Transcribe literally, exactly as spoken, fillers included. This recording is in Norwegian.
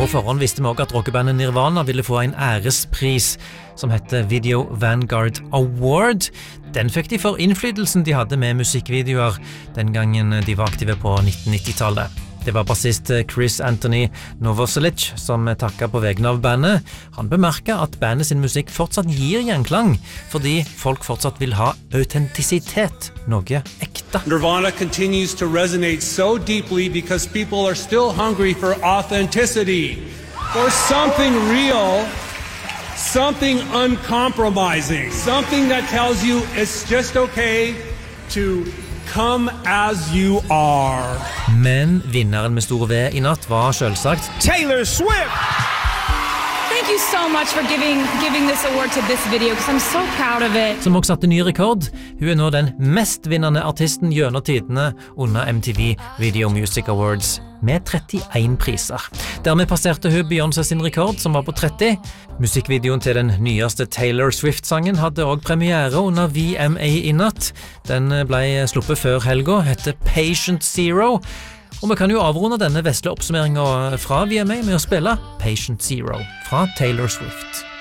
På forhånd visste vi også at rockebandet Nirvana ville få en ærespris som heter Video Vanguard Award. Den fikk de for innflytelsen de hadde med musikkvideoer den gangen de var aktive på nitten nitti-tallet. Det var bassist Chris Anthony Novoselic som takket på vegne av bandet. Han bemerket at bandet sin musikk fortsatt gir gjenklang, fordi folk fortsatt vil ha autentisitet, noe ekte. Nirvana continues to resonate so deeply because people are still hungry for authenticity, for something real, something uncompromising, something that tells you it's just okay to come as you are. Men vinneren med stor V i natt var selvsagt Taylor Swift! Thank you so much for giving, giving this award to this video, because I'm so proud of it. Som også satte ny rekord. Hun er nå den mest vinnende artisten gjennom tidene under M T V Video Music Awards, med trettien priser. Dermed passerte hun Beyoncé sin rekord, som var på tretti. Musikkvideoen til den nyeste Taylor Swift-sangen hadde også premiere under V M A i natt. Den ble sluppet før helga, heter Patient Zero. Og vi kan jo avrunde denne vesle oppsummeringen fra V M A med å spille Patient Zero fra Taylor Swift.